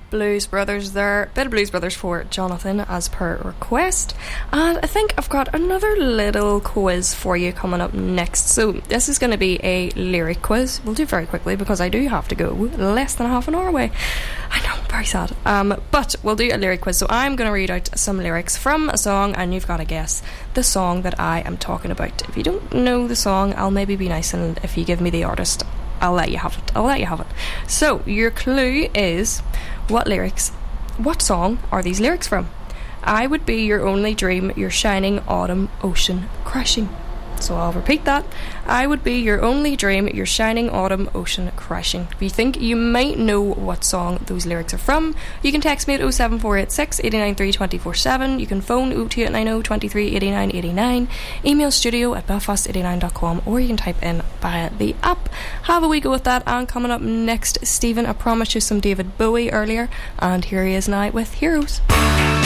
Blues Brothers there. Bit of Blues Brothers for Jonathan as per request. And I think I've got another little quiz for you coming up next. So this is going to be a lyric quiz. We'll do it very quickly because I do have to go less than half an hour away. I know, very sad. But we'll do a lyric quiz. So I'm going to read out some lyrics from a song and you've got to guess the song that I am talking about. If you don't know the song, I'll maybe be nice, and if you give me the artist, I'll let you have it. So your clue is what song are these lyrics from? I would be your only dream, your shining autumn ocean crashing. So I'll repeat that. I would be your only dream, your shining autumn ocean crashing. If you think you might know what song those lyrics are from, you can text me at 07486 893 247. You can phone 02890 23 89 89, email studio@belfast89.com, or you can type in via the app. Have a wee go with that. And coming up next, Stephen, I promised you some David Bowie earlier, and here he is now with Heroes.